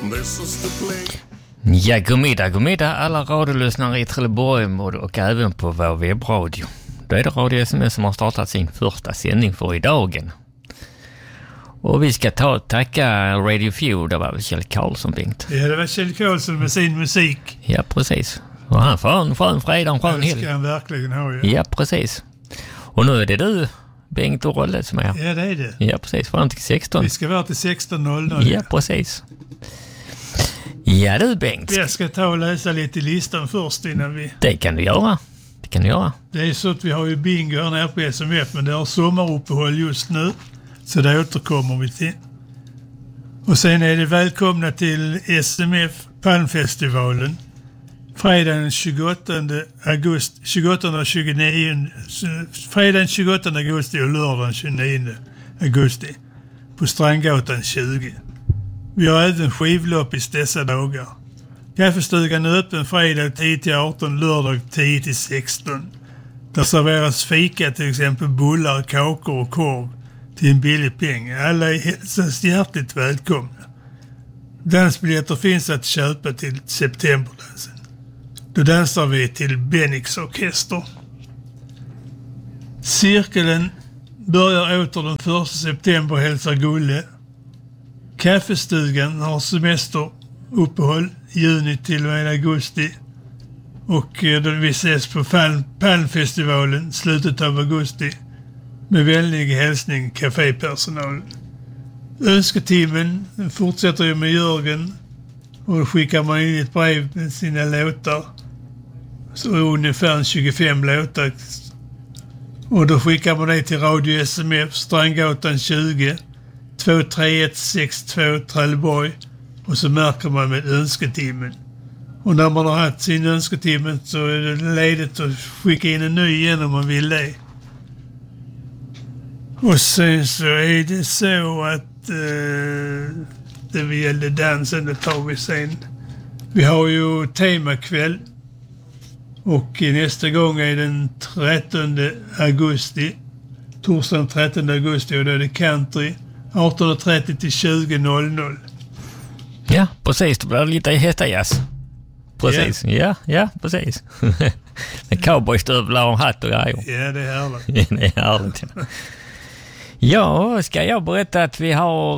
Ja, god middag alla radiolyssnare i Trelleborg och även på vår webbradio. Då är det Radio SMS som har startat sin första sändning för idagen. Och vi ska tacka Radio Few, det var väl Kjell Karlsson, Bengt? Ja, det var Kjell Karlsson med sin musik. Ja, precis. Och han får en skön fredag, en skön helg. Det ska han verkligen ha, ja. Ja, precis. Och nu är det du, Bengt och Rolle, som är här. Ja, det är det. Ja, precis. Fram till 16. Vi ska vara till 16.00. Ja, precis. Ja, du, Bengt. Jag ska ta och läsa lite i listan först innan vi... Det kan du göra. Det är så att vi har ju bingo här nere på SMF, men det har sommaruppehåll just nu. Så det återkommer vi till. Och sen är det välkomna till SMF Palmfestivalen. Fredagen den 28 augusti, 28 och 29, fredagen 28 augusti och lördagen 29 augusti på Strandgatan 20. Vi har även skivloppis dessa dagar. Kaffestugan är öppen fredag 10-18, lördag 10-16. Där serveras fika, till exempel bullar, kakor och korv till en billig peng. Alla är hälsas hjärtligt välkomna. Dansbiljetter finns att köpa till septemberdansen. Då dansar vi till Bennix orkester. Cirkeln börjar åter den 1 september, hälsar Gulle. Kaffestugan har semesteruppehåll juni till och med augusti. Och då vi ses på Palmfestivalen slutet av augusti. Med vänlig hälsning kafépersonal. Önsketimmen fortsätter ju med Jörgen. Och då skickar man in ett brev med sina låtar. Så ungefär 25 låtar. Och då skickar man det till Radio SMF, Strandgatan 20, 23162 Trelleborg. Och så märker man med önsketimmen. Och när man har haft sin önsketimmen så är det ledigt att skicka in en ny igen om man vill det. Och sen så är det så att det vi gällde dansen, det tar vi sen. Vi har ju temakväll. Och nästa gång är den 13 augusti. Torsdagen 13 augusti, och då är det country. 18.30 till 20.00. Ja, precis. Det blir lite hästajazz. Precis. Yeah. Ja, precis. Med cowboystövlar och hatt och grejer. Ja, det är härligt. Det är härligt. Ja, ska jag berätta att vi har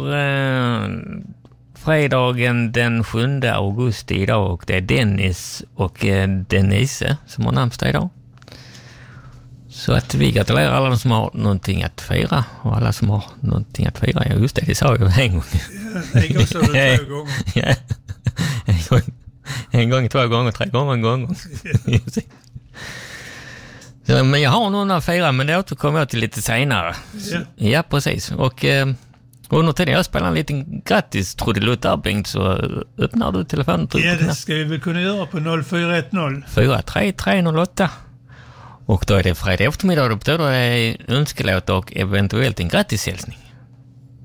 fredagen den 7 augusti idag, och det är Dennis och Denise som har namnsdag idag. Så att vi gratulerar alla de som har någonting att fira, och alla som har någonting att fira. Ja, just det sa jag en gång. Ja, en gång sa du 2 gånger. Ja, en gång, 2 gånger, 3 gånger, en gång. Så, men jag har någon att fira, men det återkommer jag till lite senare. Ja, precis. Och under tiden jag spelar en liten grattis trudelutt där, Bengt, så öppnar du telefonen. Ja, det ska vi väl kunna göra på 0410 43308. Och då är det fredag eftermiddag, och då betyder det önskelåt och eventuellt en grattishälsning.